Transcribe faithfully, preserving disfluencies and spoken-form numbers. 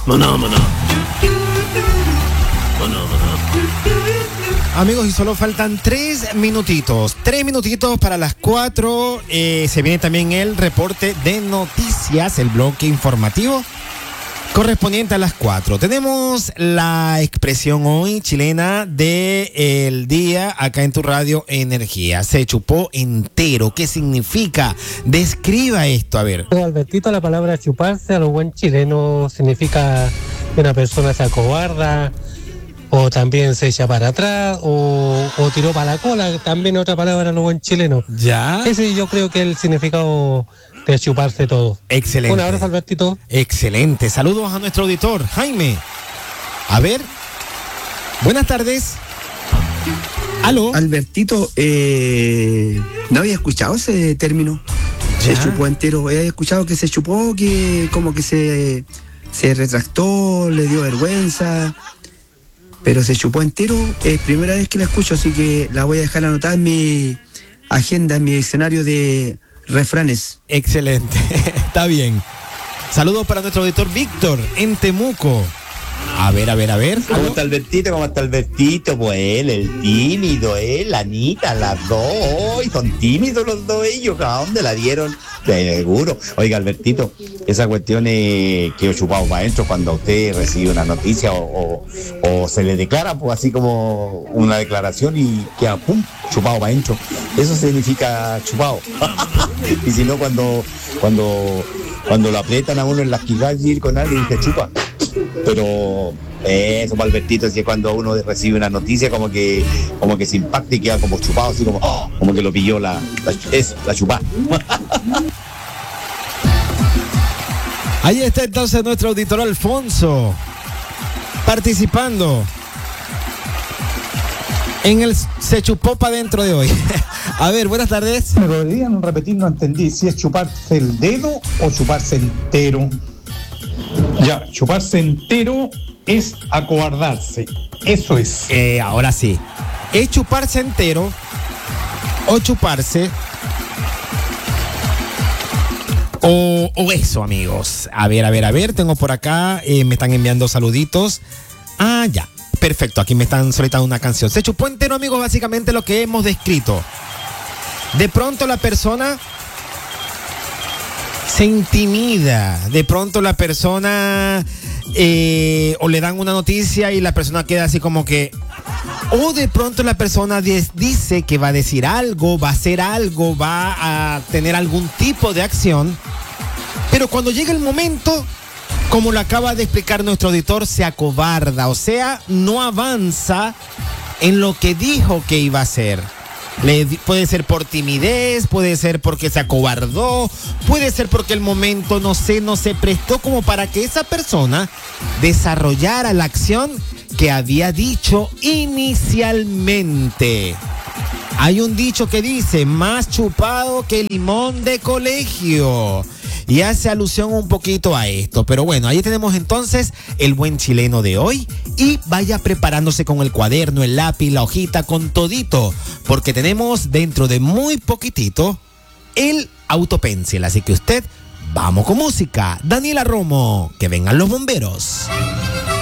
Maná, maná. Maná, maná. Amigos, y solo faltan tres minutitos. Tres minutitos para las cuatro. Eh, se viene también el reporte de noticias, el bloque informativo correspondiente a las cuatro. Tenemos la expresión hoy chilena del día acá en tu radio Energía. Se chupó entero. ¿Qué significa? Describa esto, a ver. Albertito, la palabra chuparse a lo buen chileno significa que una persona se acobarda, o también se echa para atrás, o, o tiró para la cola, también otra palabra a lo buen chileno. Ya. Ese yo creo que es el significado de chuparse todo. Excelente. Un abrazo, Albertito. Excelente. Saludos a nuestro auditor, Jaime. A ver. Buenas tardes. Aló. Albertito, eh, no había escuchado ese término. Ya. Se chupó entero. Había escuchado que se chupó, que como que se, se retractó, le dio vergüenza. Pero se chupó entero, es primera vez que la escucho, así que la voy a dejar anotada en mi agenda, en mi diccionario de refranes. Excelente, está bien. Saludos para nuestro auditor Víctor en Temuco. A ver, a ver, a ver. ¿Cómo está Albertito? ¿Cómo está Albertito? Pues él, el tímido, él, la Anita, las dos. Hoy son tímidos los dos ellos. ¿A dónde la dieron? Seguro. Oiga, Albertito, esa cuestión es que yo chupado para adentro cuando usted recibe una noticia o, o, o se le declara, pues así como una declaración y queda pum, chupado para adentro. Eso significa chupado. Y si no, cuando, cuando, cuando lo aprietan a uno en las quijas y ir con alguien y se chupa. Pero eh, eso para Albertito, si es cuando uno recibe una noticia como que como que se impacta y queda como chupado, así como oh, como que lo pilló la, la, es, la chupada. Ahí está entonces nuestro auditor Alfonso participando en el Se Chupó para dentro de hoy. A ver, buenas tardes. ¿Me podrían repetir? No entendí si es chuparse el dedo o chuparse entero. Ya, chuparse entero es acobardarse. Eso es. Eh, ahora sí. ¿Es chuparse entero o chuparse? O, o eso, amigos. A ver, a ver, a ver. Tengo por acá, eh, me están enviando saluditos. Ah, ya. Perfecto, aquí me están solicitando una canción. Se chupó entero, amigos, básicamente lo que hemos descrito. De pronto la persona se intimida, de pronto la persona eh, o le dan una noticia y la persona queda así como que, o de pronto la persona dice que va a decir algo, va a hacer algo, va a tener algún tipo de acción, pero cuando llega el momento, como lo acaba de explicar nuestro auditor, se acobarda, o sea, no avanza en lo que dijo que iba a hacer. Le, puede ser por timidez, puede ser porque se acobardó, puede ser porque el momento no sé, no se prestó como para que esa persona desarrollara la acción que había dicho inicialmente. Hay un dicho que dice, más chupado que limón de colegio. Y hace alusión un poquito a esto. Pero bueno, ahí tenemos entonces el buen chileno de hoy. Y vaya preparándose con el cuaderno, el lápiz, la hojita, con todito. Porque tenemos dentro de muy poquitito el autopencil. Así que usted, vamos con música. Daniela Romo, que vengan los bomberos.